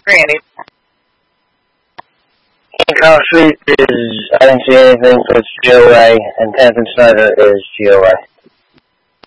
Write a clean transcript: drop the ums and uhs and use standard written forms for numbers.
Randy. Hancock Street is, I didn't see anything, it's GOA, and 10th and Snyder is GOA.